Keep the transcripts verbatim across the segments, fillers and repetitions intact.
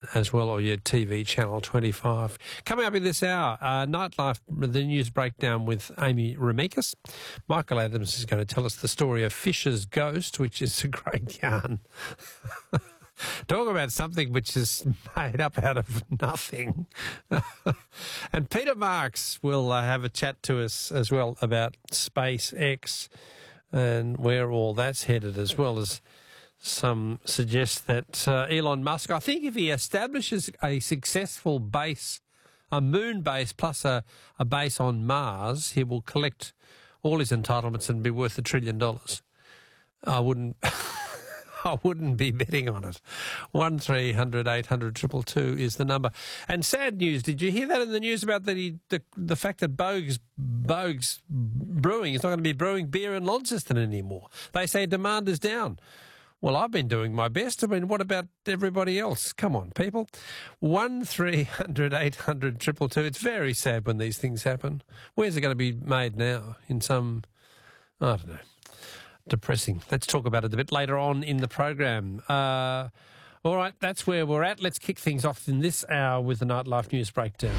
as well, or your T V channel twenty-five. Coming up in this hour, uh, Nightlife, the news breakdown with Amy Remekas. Michael Adams is going to tell us the story of Fisher's Ghost, which is a great yarn. Talk about something which is made up out of nothing. And Peter Marks will uh, have a chat to us as well about SpaceX and where all that's headed, as well as some suggest that uh, Elon Musk, I think if he establishes a successful base, a moon base plus a, a base on Mars, he will collect all his entitlements and be worth a trillion dollars. I wouldn't... I wouldn't be betting on it. One three hundred eight hundred two two two is the number. And sad news, did you hear that in the news about the the, the fact that Bogues, Bogues Brewing is not going to be brewing beer in Launceston anymore? They say demand is down. Well, I've been doing my best. I mean, what about everybody else? Come on, people. One three hundred eight hundred two two two. It's very sad when these things happen. Where's it going to be made now? In some, I don't know. Depressing. Let's talk about it a bit later on in the program. Uh, all right, that's where we're at. Let's kick things off in this hour with the Nightlife News Breakdown.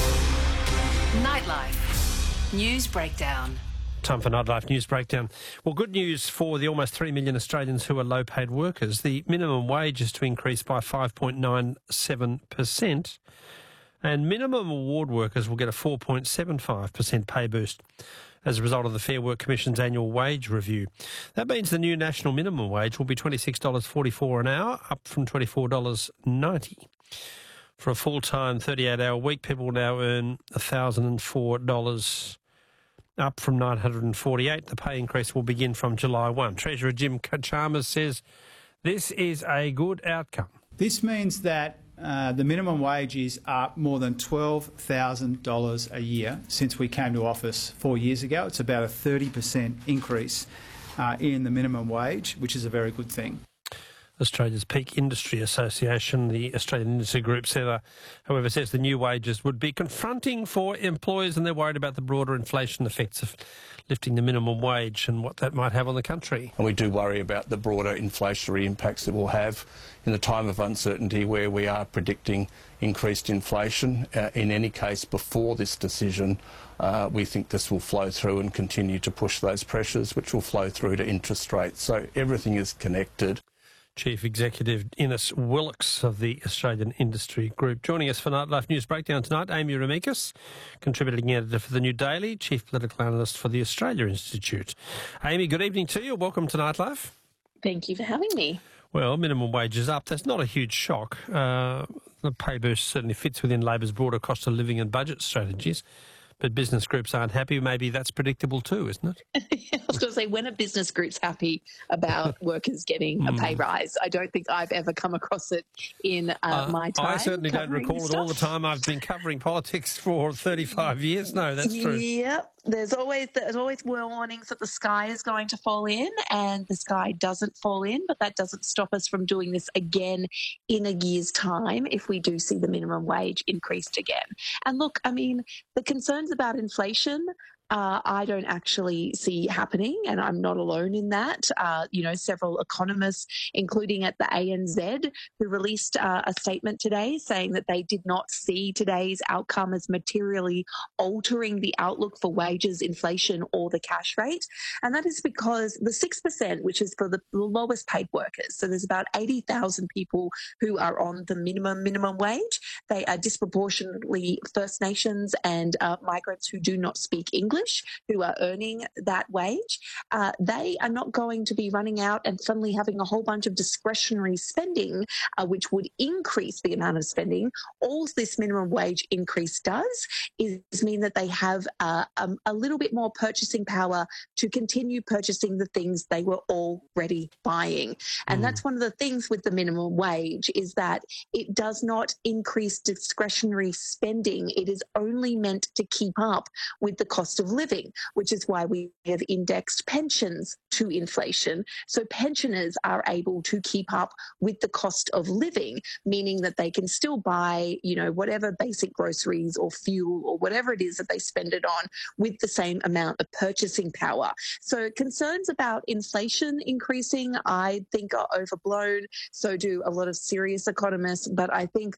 Nightlife News Breakdown. Time for Nightlife News Breakdown. Well, good news for the almost three million Australians who are low-paid workers. The minimum wage is to increase by five point nine seven percent, and minimum award workers will get a four point seven five percent pay boost as a result of the Fair Work Commission's annual wage review. That means the new national minimum wage will be twenty-six dollars forty-four an hour, up from twenty-four dollars ninety. For a full-time thirty-eight hour week, people will now earn one thousand four dollars, up from nine hundred forty-eight dollars. The pay increase will begin from July first. Treasurer Jim Chalmers says this is a good outcome. This means that Uh, the minimum wage is up more than twelve thousand dollars a year since we came to office four years ago. It's about a thirty percent increase uh, in the minimum wage, which is a very good thing. Australia's Peak Industry Association, the Australian Industry Group, said, uh, however, says the new wages would be confronting for employers, and they're worried about the broader inflation effects of lifting the minimum wage and what that might have on the country. And we do worry about the broader inflationary impacts it will have in a time of uncertainty where we are predicting increased inflation. Uh, in any case, before this decision, uh, we think this will flow through and continue to push those pressures, which will flow through to interest rates. So everything is connected. Chief Executive Innes Willox of the Australian Industry Group. Joining us for Nightlife News Breakdown tonight, Amy Remekas, contributing editor for The New Daily, Chief Political Analyst for the Australia Institute. Amy, good evening to you. Welcome to Nightlife. Thank you for having me. Well, minimum wage is up. That's not a huge shock. Uh, the pay boost certainly fits within Labor's broader cost of living and budget strategies. But business groups aren't happy. Maybe that's predictable too, isn't it? I was going to say, when are business groups happy about workers getting a pay rise? I don't think I've ever come across it in uh, uh, my time. I certainly don't recall stuff. it all the time. I've been covering politics for thirty-five years. No, that's true. Yep. There's always there's always warnings that the sky is going to fall in, and the sky doesn't fall in, but that doesn't stop us from doing this again in a year's time if we do see the minimum wage increased again. And look, I mean, the concerns about inflation, Uh, I don't actually see happening, and I'm not alone in that. Uh, you know, several economists, including at the A N Z, who released uh, a statement today saying that they did not see today's outcome as materially altering the outlook for wages, inflation, or the cash rate. And that is because the six percent, which is for the lowest paid workers, so there's about eighty thousand people who are on the minimum minimum wage. They are disproportionately First Nations and uh, migrants who do not speak English, who are earning that wage. Uh, they are not going to be running out and suddenly having a whole bunch of discretionary spending, uh, which would increase the amount of spending. All this minimum wage increase does is mean that they have uh, um, a little bit more purchasing power to continue purchasing the things they were already buying. And mm. that's one of the things with the minimum wage, is that it does not increase discretionary spending. It is only meant to keep up with the cost of living, which is why we have indexed pensions to inflation. So pensioners are able to keep up with the cost of living, meaning that they can still buy, you know, whatever basic groceries or fuel or whatever it is that they spend it on with the same amount of purchasing power. So concerns about inflation increasing, I think, are overblown. So do a lot of serious economists. But I think